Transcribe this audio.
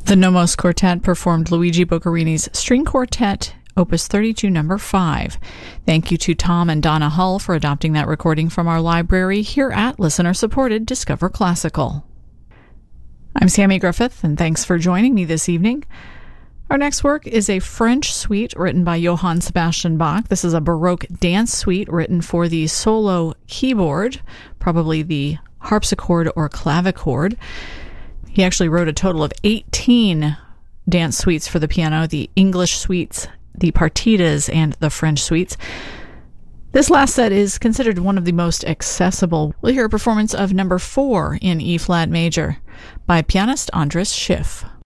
The Nomos Quartet performed Luigi Boccherini's String Quartet, Opus 32, number 5. Thank you to Tom and Donna Hull for adopting that recording from our library here at listener-supported Discover Classical. I'm Sammy Griffith, and thanks for joining me this evening. Our next work is a French suite written by Johann Sebastian Bach. This is a Baroque dance suite written for the solo keyboard, probably the harpsichord or clavichord. He actually wrote a total of 18 dance suites for the piano, the English suites, the partitas, and the French suites. This last set is considered one of the most accessible. We'll hear a performance of number 4 in E-flat major by pianist Andras Schiff.